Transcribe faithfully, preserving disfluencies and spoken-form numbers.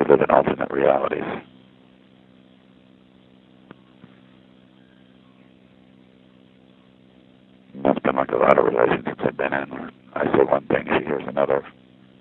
live in alternate realities. That's been like a lot of relationships I've been in where I say one thing, she hears another.